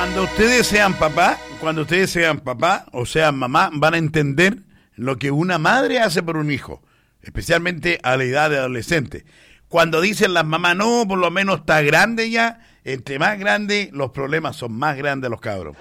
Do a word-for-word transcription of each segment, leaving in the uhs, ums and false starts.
Cuando ustedes sean papá, cuando ustedes sean papá o sean mamá, van a entender lo que una madre hace por un hijo, especialmente a la edad de adolescente. Cuando dicen las mamás, no, por lo menos está grande ya, entre más grande, los problemas son más grandes los cabros.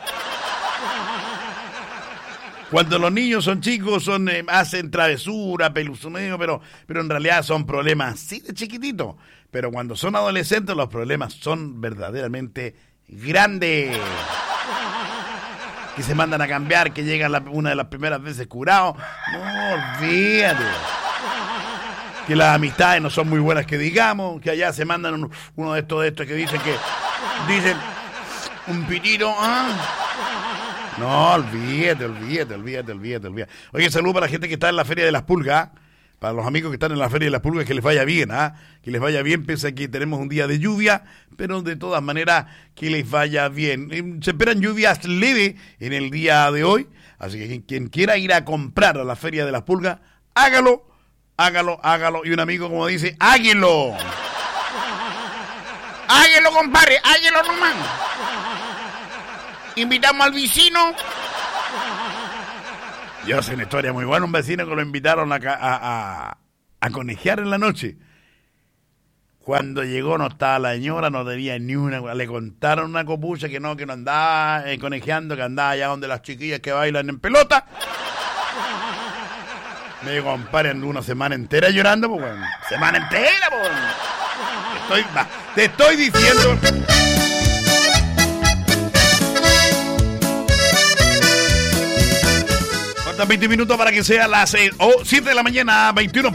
Cuando los niños son chicos, son eh, hacen travesura, peluzoneo, pero, pero en realidad son problemas así de chiquititos. Pero cuando son adolescentes, los problemas son verdaderamente grandes. Que se mandan a cambiar, que llegan la, una de las primeras veces curados. No, olvídate. Que las amistades no son muy buenas que digamos, que allá se mandan un, uno de estos de estos que dicen que dicen un pitito, ¿ah? No, olvídate, olvídate, olvídate, olvídate, olvídate. Oye, saludo para la gente que está en la Feria de las Pulgas, ¿eh? Para los amigos que están en la Feria de las Pulgas, que les vaya bien, ¿ah? ¿eh? Que les vaya bien, pese a que tenemos un día de lluvia, pero de todas maneras, que les vaya bien. Se esperan lluvias leves en el día de hoy, así que quien quiera ir a comprar a la Feria de las Pulgas, hágalo, hágalo, hágalo. Y un amigo, como dice, háguelo. Háguelo, compadre, háguelo nomás. Invitamos al vecino. Yo sé una historia muy buena, un vecino que lo invitaron a, a, a, a conejear en la noche. Cuando llegó no estaba la señora, no tenía ni una, le contaron una copucha que no, que no andaba eh, conejeando, que andaba allá donde las chiquillas que bailan en pelota. Me dijo, compadre, anduvo una semana entera llorando, pues bueno, semana entera, pues bueno. Te estoy, te estoy diciendo... veinte minutos para que sea las seis o siete de la mañana, veintiuno.